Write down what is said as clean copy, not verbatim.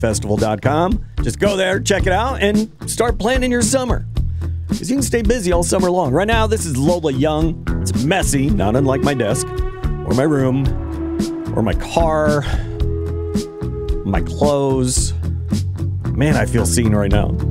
festival.com. Just go there, check it out, and start planning your summer. Because you can stay busy all summer long. Right now, this is Lola Young. It's messy, not unlike my desk, or my room, or my car, my clothes. Man, I feel seen right now.